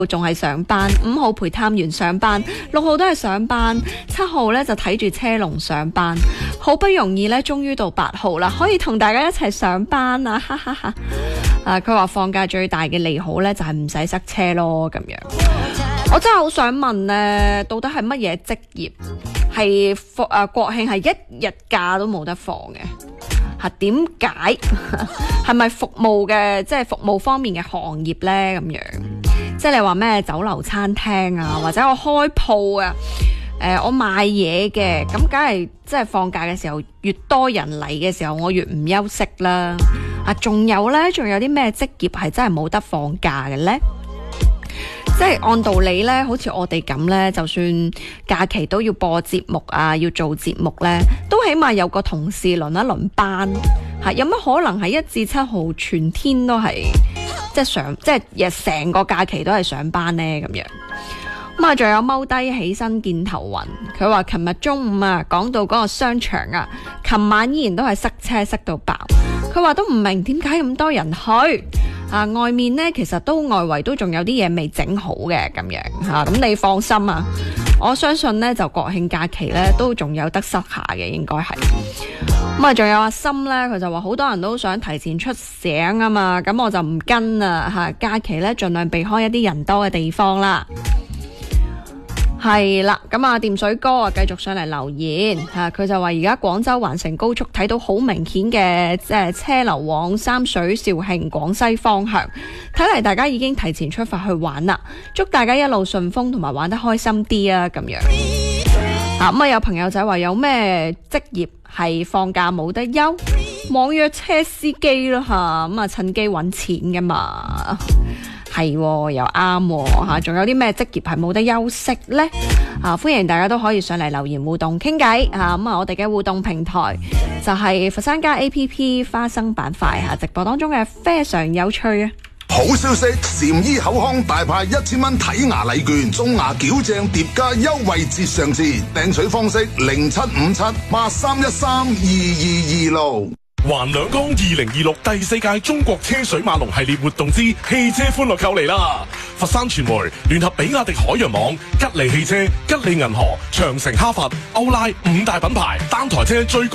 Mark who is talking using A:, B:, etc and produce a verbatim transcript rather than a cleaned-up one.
A: 仲係上班，五號陪探員上班，六號都係上班，七號呢就睇住車龍上班，好不容易呢，終於到八號啦，可以同大家一齊上班啊！哈哈哈。啊，佢話放假最大嘅利好呢，就係唔使塞車咯，咁樣。我真係好想問呢，到底係乜嘢職業係放誒國慶係一日假都冇得放嘅？吓，點解？係咪服務嘅，即係服務方面嘅行業呢？咁樣，即係你話咩酒樓餐廳啊，或者我開鋪啊，誒、呃，我賣嘢嘅，咁梗係即係放假嘅時候，越多人嚟嘅時候，我越唔休息啦。啊，仲有呢？仲有啲咩職業係真係冇得放假嘅呢？即係按道理呢，好似我哋咁呢，就算假期都要播節目啊，要做節目呢，都起碼有個同事輪一輪班。吓，有乜可能係一至七號全天都係即係上，即係日成個假期都係上班呢？咁樣。咁啊，仲有踎低起身見頭暈。佢話琴日中午啊，講到嗰個商場啊，琴晚依然都係塞車塞到爆。佢話都唔明點解咁多人去啊！外面呢，其實都外圍都仲有啲嘢未整好嘅咁樣吓，咁、啊、你放心啊！我相信呢，就國慶假期呢，都仲有得塞下嘅，應該係。咁啊，仲有阿森呢，佢就話好多人都想提前出醒啊嘛，咁我就唔跟啦吓，假期呢，盡量避開一啲人多嘅地方啦。係啦，咁啊，掂水哥啊，繼續上嚟留言吓，佢就話而家廣州環城高速睇到好明顯嘅即係車流往三水、肇慶、廣西方向，睇嚟大家已經提前出發去玩啦。祝大家一路順風同埋玩得開心啲啊！咁樣啊，咁啊有朋友就話有咩職業係放假冇得休？網約車司機啦吓，咁啊趁機搵錢噶嘛。係、哦、又啱吓，仲、哦、有啲咩職業係冇得休息呢？啊，歡迎大家都可以上嚟留言互動傾偈吓。咁啊，我哋嘅互動平台就係佛山家 A P P 花生板塊吓，直播當中嘅非常有趣啊！
B: 好消息，禪醫口腔大派一千蚊睇牙禮券，中牙矯正疊加優惠折上次，訂取方式零七五七八三一三二二二六。
C: 環兩江二零二六第四屆中國車水馬龍系列活動之汽車歡樂購嚟啦！佛山傳媒聯合比亞迪海洋網、吉利汽車、吉利銀河、長城哈弗、歐拉五大品牌單台車最